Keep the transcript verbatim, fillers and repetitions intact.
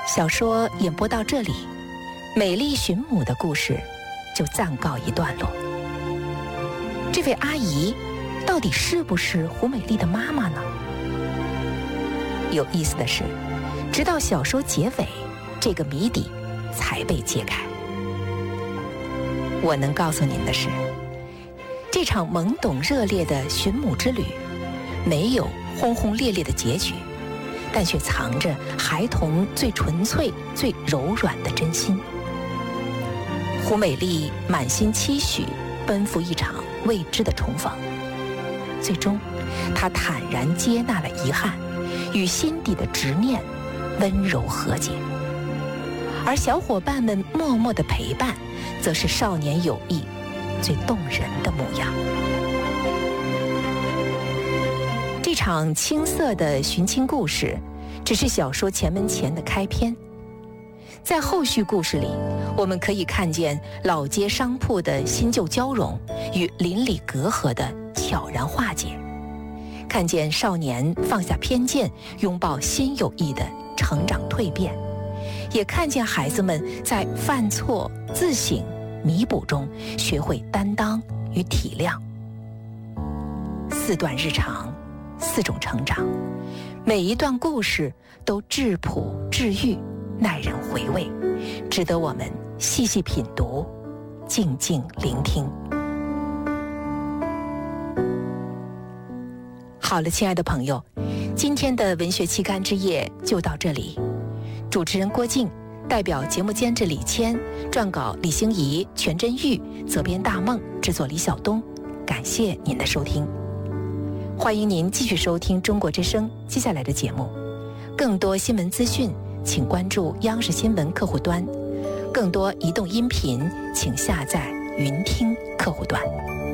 小说演播到这里，美丽寻母的故事就暂告一段落。这位阿姨到底是不是胡美丽的妈妈呢？有意思的是，直到小说结尾，这个谜底才被揭开。我能告诉您的是，这场懵懂热烈的寻母之旅没有轰轰烈烈的结局，但却藏着孩童最纯粹、最柔软的真心。胡美丽满心期许，奔赴一场未知的重逢，最终她坦然接纳了遗憾，与心底的执念温柔和解。而小伙伴们默默的陪伴，则是少年友谊最动人的模样。这场青涩的寻亲故事只是小说前门前的开篇，在后续故事里，我们可以看见老街商铺的新旧交融与邻里隔阂的悄然化解，看见少年放下偏见，拥抱新友谊的成长蜕变，也看见孩子们在犯错、自省、弥补中学会担当与体谅。四段日常，四种成长，每一段故事都质朴治愈，耐人回味，值得我们细细品读，静静聆听。好了，亲爱的朋友，今天的文学期刊之夜就到这里。主持人郭静，代表节目监制李谦，撰稿李欣怡、全真玉，责编大梦，制作李晓东。感谢您的收听，欢迎您继续收听中国之声接下来的节目。更多新闻资讯，请关注央视新闻客户端；更多移动音频，请下载云听客户端。